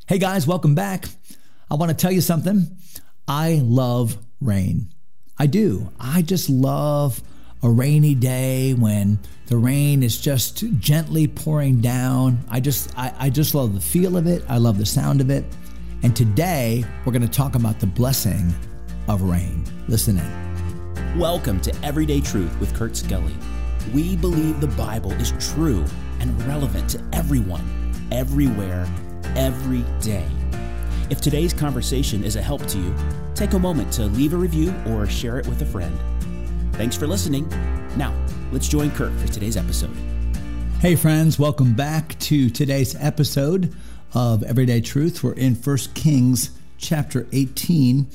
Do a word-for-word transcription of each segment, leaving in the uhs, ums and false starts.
Hey guys, welcome back. I want to tell you something. I love rain. I do. I just love a rainy day when the rain is just gently pouring down. I just, I, I just love the feel of it. I love the sound of it. And today we're going to talk about the blessing of rain. Listen in. Welcome to Everyday Truth with Kurt Skelly. We believe the Bible is true and relevant to everyone, everywhere, every day. If today's conversation is a help to you, take a moment to leave a review or share it with a friend. Thanks for listening. Now, let's join Kurt for today's episode. Hey friends, welcome back to today's episode of Everyday Truth. We're in First Kings chapter eighteen,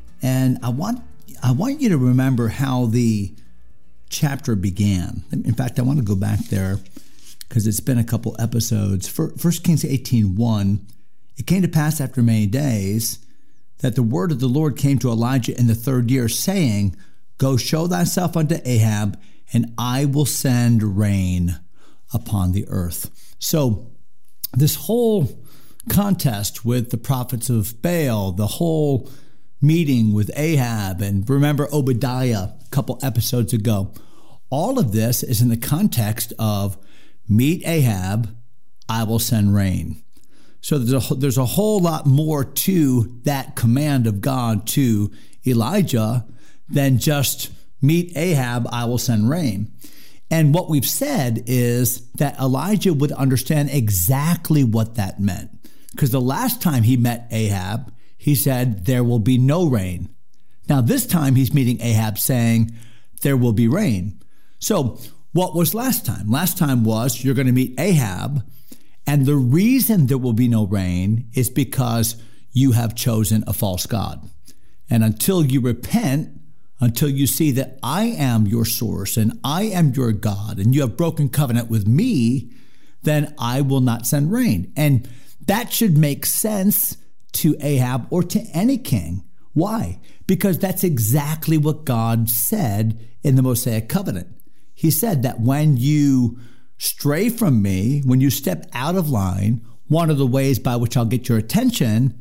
and I want I want you to remember how the chapter began. In fact, I want to go back there because it's been a couple episodes. First Kings eighteen one, it came to pass after many days that the word of the Lord came to Elijah in the third year, saying, Go show thyself unto Ahab, and I will send rain upon the earth. So this whole contest with the prophets of Baal, the whole meeting with Ahab, and remember Obadiah a couple episodes ago, all of this is in the context of meet Ahab, I will send rain. So there's a, there's a whole lot more to that command of God to Elijah than just meet Ahab, I will send rain. And what we've said is that Elijah would understand exactly what that meant. Because the last time he met Ahab, he said, there will be no rain. Now this time he's meeting Ahab saying, there will be rain. So what was last time? Last time was you're going to meet Ahab, and the reason there will be no rain is because you have chosen a false god. And until you repent, until you see that I am your source and I am your God, and you have broken covenant with me, then I will not send rain. And that should make sense to Ahab or to any king. Why? Because that's exactly what God said in the Mosaic covenant. He said that when you stray from me, when you step out of line, one of the ways by which I'll get your attention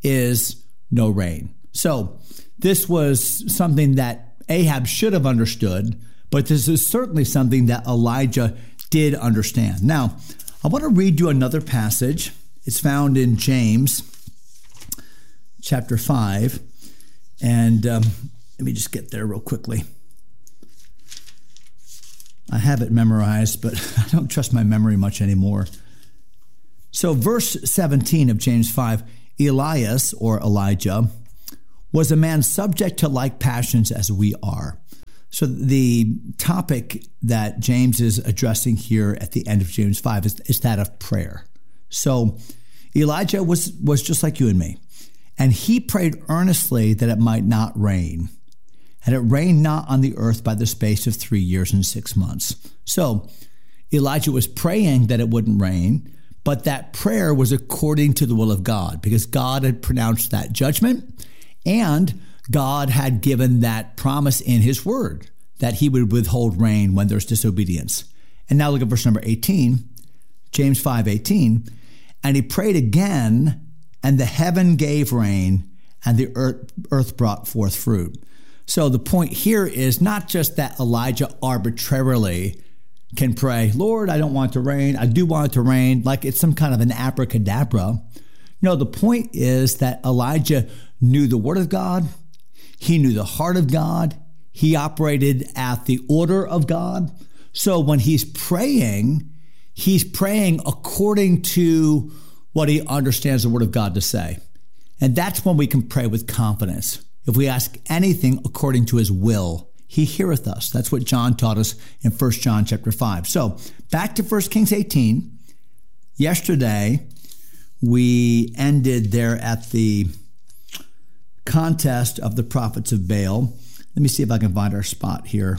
is no rain. So this was something that Ahab should have understood, but this is certainly something that Elijah did understand. Now, I want to read you another passage. It's found in James chapter five, and um, let me just get there real quickly. I have it memorized, but I don't trust my memory much anymore. So verse seventeen of James five, Elias, or Elijah, was a man subject to like passions as we are. So the topic that James is addressing here at the end of James five is, is that of prayer. So Elijah was, was just like you and me, and he prayed earnestly that it might not rain. And it rained not on the earth by the space of three years and six months. So Elijah was praying that it wouldn't rain, but that prayer was according to the will of God, because God had pronounced that judgment, and God had given that promise in his word that he would withhold rain when there's disobedience. And now look at verse number eighteen, James five eighteen. And he prayed again, and the heaven gave rain, and the earth, earth brought forth fruit. So the point here is not just that Elijah arbitrarily can pray, Lord, I don't want it to rain. I do want it to rain, like it's some kind of an abracadabra. No, the point is that Elijah knew the word of God. He knew the heart of God. He operated at the order of God. So when he's praying, he's praying according to what he understands the word of God to say. And that's when we can pray with confidence. If we ask anything according to his will, he heareth us. That's what John taught us in First John chapter five. So back to First Kings eighteen. Yesterday, we ended there at the contest of the prophets of Baal. Let me see if I can find our spot here.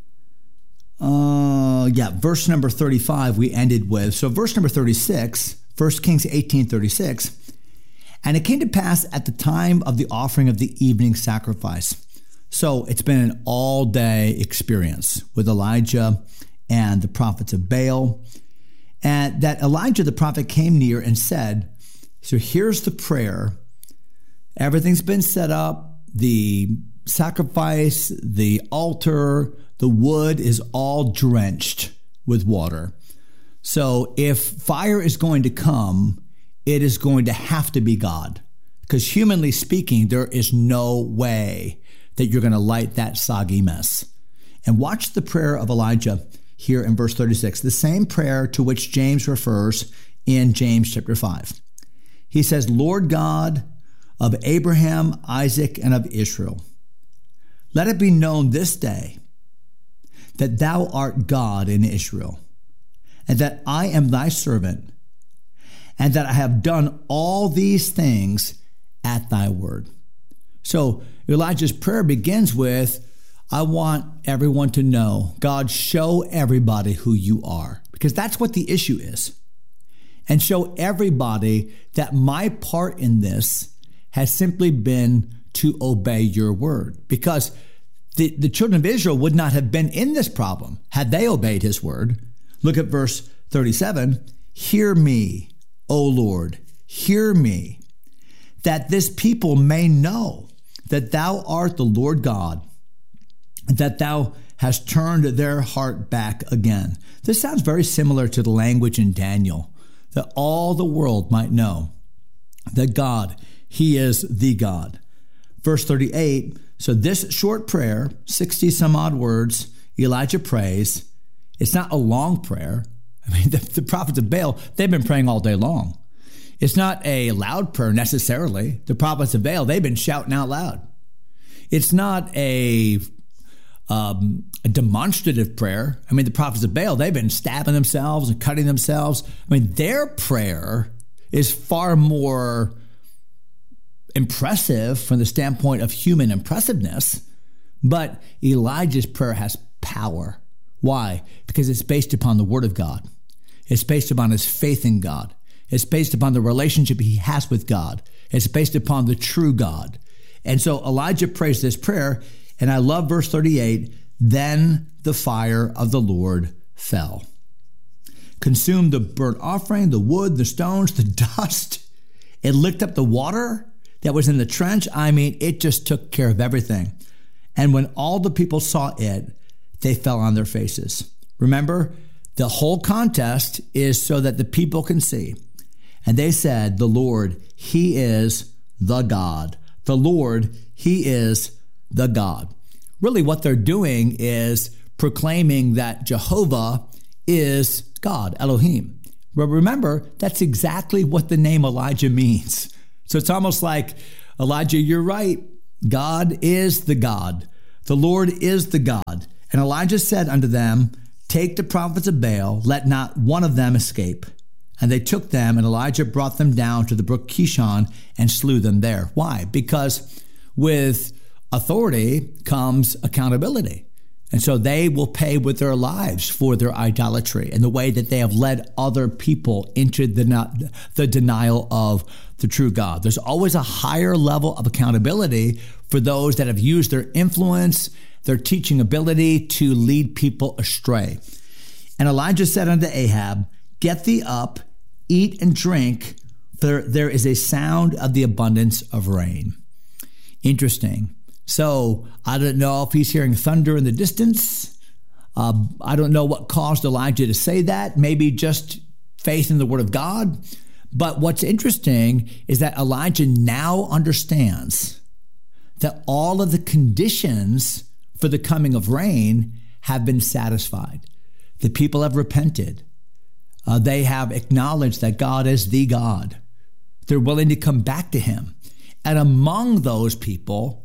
Uh, yeah, verse number thirty-five we ended with. So verse number thirty-six, First Kings eighteen thirty-six. And it came to pass at the time of the offering of the evening sacrifice. So it's been an all-day experience with Elijah and the prophets of Baal. And that Elijah the prophet came near and said, So here's the prayer. Everything's been set up. The sacrifice, the altar, the wood is all drenched with water. So if fire is going to come, it is going to have to be God. Because humanly speaking, there is no way that you're going to light that soggy mess. And watch the prayer of Elijah here in verse thirty-six, the same prayer to which James refers in James chapter five. He says, Lord God of Abraham, Isaac, and of Israel, let it be known this day that thou art God in Israel, and that I am thy servant, and that I have done all these things at thy word. So Elijah's prayer begins with, I want everyone to know, God, show everybody who you are, because that's what the issue is. And show everybody that my part in this has simply been to obey your word, because the, the children of Israel would not have been in this problem had they obeyed his word. Look at verse thirty-seven. Hear me, O Lord, hear me, that this people may know that thou art the Lord God, that thou hast turned their heart back again. This sounds very similar to the language in Daniel, that all the world might know that God, he is the God. Verse thirty-eight, so this short prayer, sixty some odd words, Elijah prays. It's not a long prayer. I mean, the, the prophets of Baal, they've been praying all day long. It's not a loud prayer necessarily. The prophets of Baal, they've been shouting out loud. It's not a, um, a demonstrative prayer. I mean, the prophets of Baal, they've been stabbing themselves and cutting themselves. I mean, their prayer is far more impressive from the standpoint of human impressiveness. But Elijah's prayer has power. Why? Because it's based upon the word of God. It's based upon his faith in God. It's based upon the relationship he has with God. It's based upon the true God. And so Elijah prays this prayer, and I love verse thirty-eight, then the fire of the Lord fell. Consumed the burnt offering, the wood, the stones, the dust. It licked up the water that was in the trench. I mean, it just took care of everything. And when all the people saw it, they fell on their faces. Remember, the whole contest is so that the people can see. And they said, the Lord, he is the God. The Lord, he is the God. Really what they're doing is proclaiming that Jehovah is God, Elohim. But remember, that's exactly what the name Elijah means. So it's almost like, Elijah, you're right. God is the God. The Lord is the God. And Elijah said unto them, take the prophets of Baal, let not one of them escape. And they took them, and Elijah brought them down to the brook Kishon and slew them there. Why? Because with authority comes accountability. And so they will pay with their lives for their idolatry and the way that they have led other people into the, the denial of the true God. There's always a higher level of accountability for those that have used their influence, their teaching ability to lead people astray. And Elijah said unto Ahab, get thee up, eat and drink, for there is a sound of the abundance of rain. Interesting. So I don't know if he's hearing thunder in the distance. Uh, I don't know what caused Elijah to say that. Maybe just faith in the word of God. But what's interesting is that Elijah now understands that all of the conditions for the coming of rain have been satisfied. The people have repented. Uh, they have acknowledged that God is the God. They're willing to come back to him. And among those people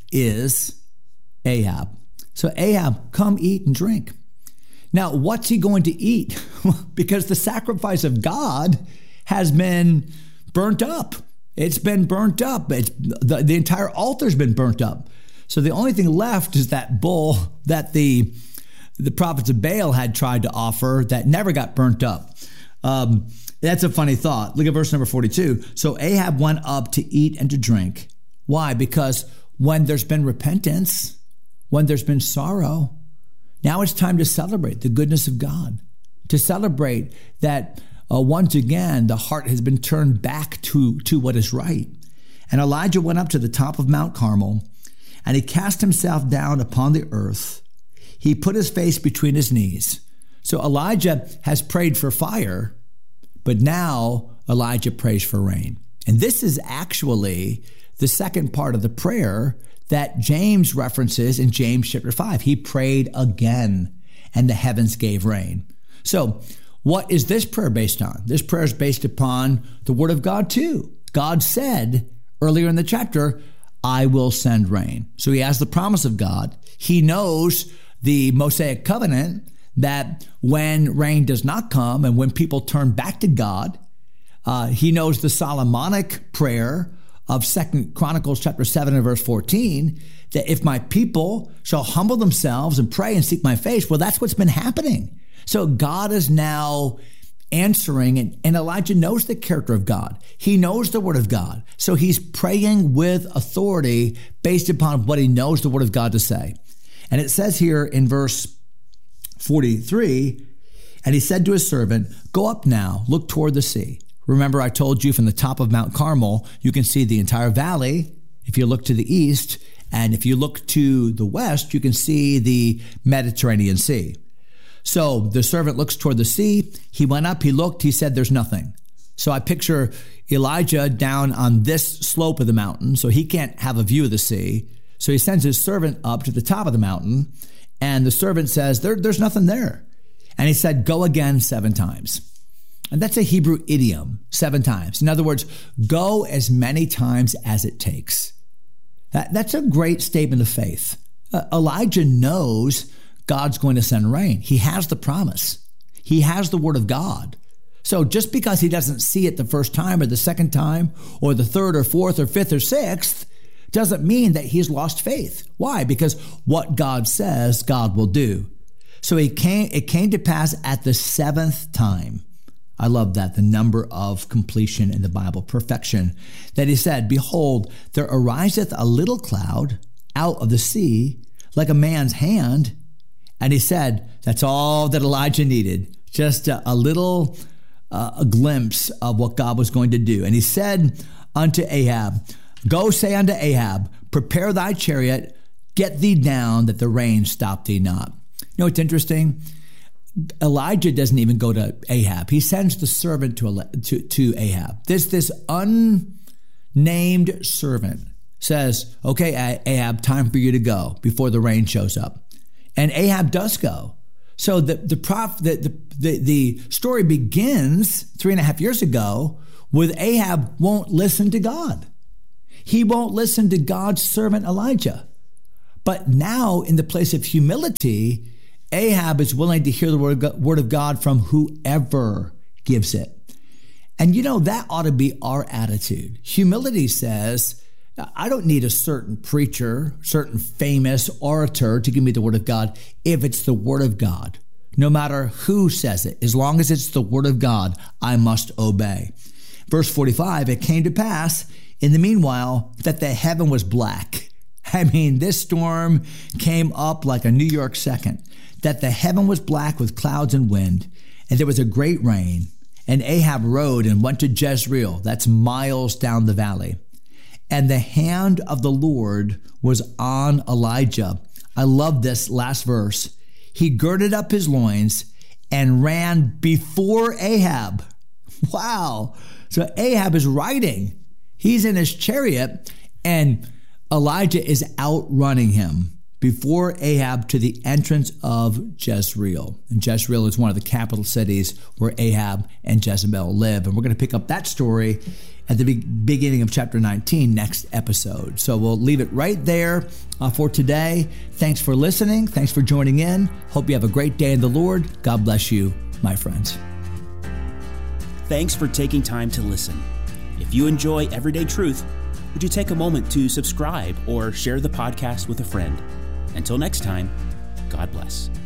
is Ahab. So Ahab, come eat and drink. Now, what's he going to eat? Because the sacrifice of God has been burnt up. It's been burnt up. It's, the, the entire altar's been burnt up. So the only thing left is that bull that the the prophets of Baal had tried to offer that never got burnt up. Um, that's a funny thought. Look at verse number forty-two. So Ahab went up to eat and to drink. Why? Because when there's been repentance, when there's been sorrow, now it's time to celebrate the goodness of God, to celebrate that uh, once again, the heart has been turned back to, to what is right. And Elijah went up to the top of Mount Carmel, and he cast himself down upon the earth. He put his face between his knees. So Elijah has prayed for fire, but now Elijah prays for rain. And this is actually the second part of the prayer that James references in James chapter five. He prayed again, and the heavens gave rain. So what is this prayer based on? This prayer is based upon the word of God too. God said earlier in the chapter, I will send rain. So he has the promise of God. He knows the Mosaic covenant that when rain does not come and when people turn back to God, uh, he knows the Solomonic prayer of Second Chronicles chapter seven and verse fourteen, that if my people shall humble themselves and pray and seek my face, well, that's what's been happening. So God is now answering, and, and Elijah knows the character of God. He knows the word of God. So he's praying with authority based upon what he knows the word of God to say. And it says here in verse forty-three, and he said to his servant, go up now, look toward the sea. Remember, I told you from the top of Mount Carmel, you can see the entire valley if you look to the east. And if you look to the west, you can see the Mediterranean Sea. So the servant looks toward the sea. He went up, he looked, he said, there's nothing. So I picture Elijah down on this slope of the mountain, so he can't have a view of the sea. So he sends his servant up to the top of the mountain, and the servant says, there, there's nothing there. And he said, go again seven times. And that's a Hebrew idiom, seven times. In other words, go as many times as it takes. That, that's a great statement of faith. Uh, Elijah knows God's going to send rain. He has the promise. He has the word of God. So just because he doesn't see it the first time or the second time or the third or fourth or fifth or sixth doesn't mean that he's lost faith. Why? Because what God says, God will do. So he came, it came to pass at the seventh time. I love that, the number of completion in the Bible, perfection, that he said, behold, there ariseth a little cloud out of the sea like a man's hand. And he said, that's all that Elijah needed, just a, a little uh, a glimpse of what God was going to do. And he said unto Ahab, go say unto Ahab, prepare thy chariot, get thee down, that the rain stop thee not. You know, it's interesting. Elijah doesn't even go to Ahab. He sends the servant to, to, to Ahab. This, this unnamed servant says, okay, Ahab, time for you to go before the rain shows up. And Ahab does go. So the, the, prof, the, the, the, the story begins three and a half years ago with Ahab won't listen to God. He won't listen to God's servant Elijah. But now in the place of humility, Ahab is willing to hear the word of God from whoever gives it. And you know, that ought to be our attitude. Humility says, I don't need a certain preacher, certain famous orator to give me the word of God if it's the word of God. No matter who says it, as long as it's the word of God, I must obey. Verse forty-five, it came to pass in the meanwhile that the heaven was black. I mean, this storm came up like a New York second. That the heaven was black with clouds and wind, and there was a great rain. And Ahab rode and went to Jezreel, that's miles down the valley. And the hand of the Lord was on Elijah. I love this last verse. He girded up his loins and ran before Ahab. Wow. So Ahab is riding. He's in his chariot, and Elijah is outrunning him before Ahab to the entrance of Jezreel. And Jezreel is one of the capital cities where Ahab and Jezebel live. And we're going to pick up that story at the beginning of chapter nineteen next episode. So we'll leave it right there uh, for today. Thanks for listening. Thanks for joining in. Hope you have a great day in the Lord. God bless you, my friends. Thanks for taking time to listen. If you enjoy Everyday Truth, would you take a moment to subscribe or share the podcast with a friend? Until next time, God bless.